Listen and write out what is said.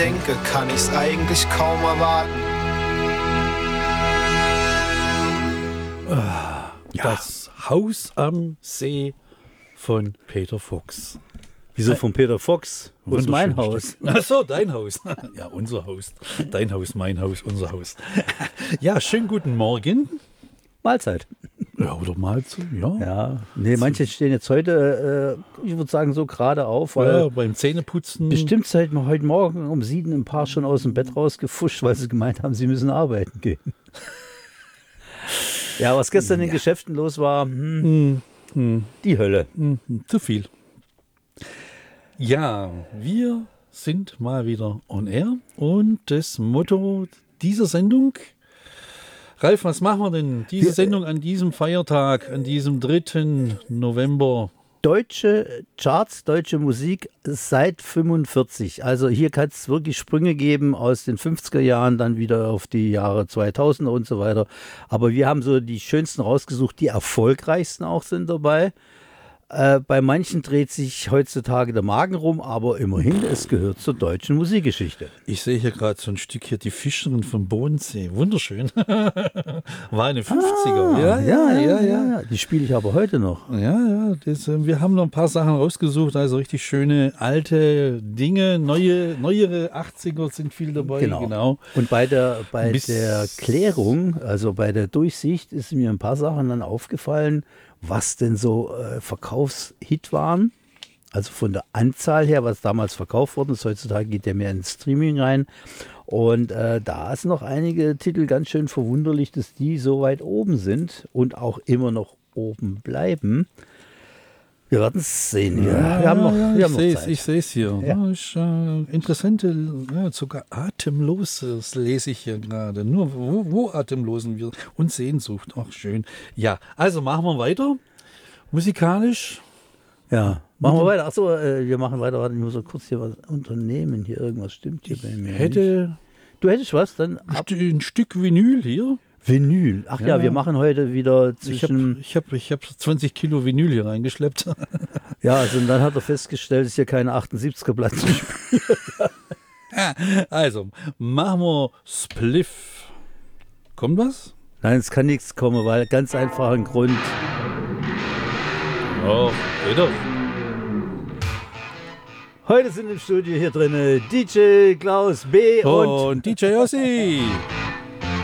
denke, kann ich's eigentlich kaum erwarten. Das Haus am See von Peter Fox. Wieso von Peter Fox? Wo ist mein Haus? Achso, dein Haus. Ja, unser Haus. Dein Haus, mein Haus, unser Haus. Ja, schönen guten Morgen. Mahlzeit. Ja, oder mal zu, ja. Ja, nee, manche stehen jetzt heute, ich würde sagen, so gerade auf, weil Ja, beim Zähneputzen. bestimmt seit heute Morgen um 7 ein paar schon aus dem Bett rausgefuscht, weil sie gemeint haben, sie müssen arbeiten gehen. Ja, was gestern in den Geschäften los war, die Hölle. Zu viel. Ja, wir sind mal wieder on air und das Motto dieser Sendung. Ralf, was machen wir denn? Diese Sendung an diesem Feiertag, an diesem 3. November. Deutsche Charts, deutsche Musik seit 45. Also hier kann es wirklich Sprünge geben aus den 50er Jahren, dann wieder auf die Jahre 2000 und so weiter. Aber wir haben so die schönsten rausgesucht, die erfolgreichsten auch sind dabei. Bei manchen dreht sich heutzutage der Magen rum, aber immerhin, es gehört zur deutschen Musikgeschichte. Ich sehe hier gerade so ein Stück hier, die Fischerin vom Bodensee. Wunderschön. War eine 50er. Ja. Die spiele ich aber heute noch. Ja, wir haben noch ein paar Sachen rausgesucht, also richtig schöne alte Dinge, neuere 80er sind viel dabei. Genau. Und bei der Klärung, also bei der Durchsicht, ist mir ein paar Sachen dann aufgefallen, was denn so Verkaufshit waren. Also von der Anzahl her, was damals verkauft worden ist. Heutzutage geht der mehr ins Streaming rein. Und da ist noch einige Titel ganz schön verwunderlich, dass die so weit oben sind und auch immer noch oben bleiben. Wir werden es sehen. Wir haben noch Zeit. Ich sehe es hier. Ja. Ist, interessante, sogar Atemloses lese ich hier gerade. Nur wo atemlosen wir? Und Sehnsucht. Ach, schön. Ja, also machen wir weiter. Musikalisch. Ja, machen wir weiter. Achso, wir machen weiter. Warte, ich muss so kurz hier was unternehmen. Hier irgendwas stimmt hier bei mir. Du hättest was? Dann ein Stück Vinyl hier. Vinyl. Ach ja, wir machen heute wieder zwischen... Ich hab 20 Kilo Vinyl hier reingeschleppt. Ja, also und dann hat er festgestellt, dass hier keine 78er Platten spielen. Also, machen wir Spliff. Kommt was? Nein, es kann nichts kommen, weil ganz einfach ein Grund. Oh, geht doch. Heute sind im Studio hier drin DJ Klaus B. Und DJ Ossi.